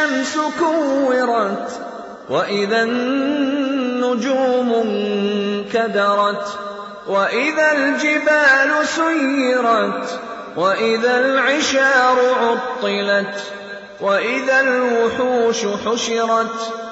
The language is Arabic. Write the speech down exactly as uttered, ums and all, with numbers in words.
الشَّمْسُ كُوِّرَتْ وَإِذَا النُّجُومُ انكَدَرَتْ وَإِذَا الْجِبَالُ سُيِّرَتْ وَإِذَا الْعِشَارُ عُطِّلَتْ وَإِذَا الْوُحُوشُ حُشِرَتْ